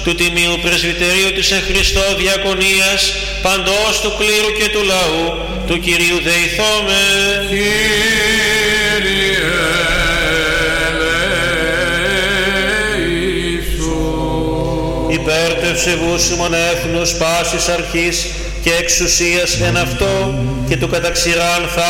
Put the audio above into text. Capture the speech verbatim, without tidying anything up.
του Τιμίου Πρεσβυτερίου της εν Χριστώ Διακονίας, παντός του κλήρου και του λαού, του Κυρίου δεηθώμε. Κύριε ελέησον. Υπέρ του ευσεβούς ημών έθνους πάσης αρχής και εξουσίας εν αυτό και του καταξηράν